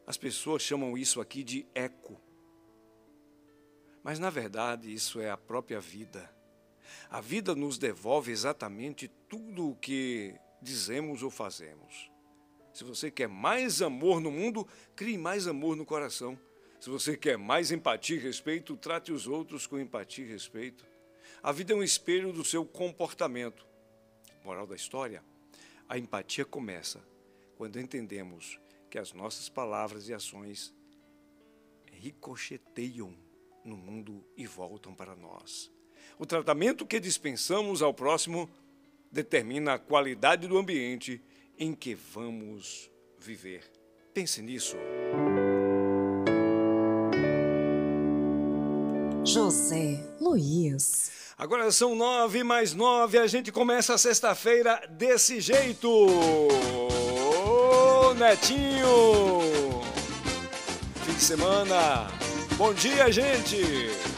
As pessoas chamam isso aqui de eco. Mas, na verdade, isso é a própria vida. A vida nos devolve exatamente tudo o que dizemos ou fazemos. Se você quer mais amor no mundo, crie mais amor no coração. Se você quer mais empatia e respeito, trate os outros com empatia e respeito. A vida é um espelho do seu comportamento. Moral da história: a empatia começa quando entendemos que as nossas palavras e ações ricocheteiam no mundo e voltam para nós. O tratamento que dispensamos ao próximo determina a qualidade do ambiente em que vamos viver. Pense nisso. José Luiz. Agora são 9+9, a gente começa a sexta-feira desse jeito. Ô, Netinho! Fim de semana. Bom dia, gente!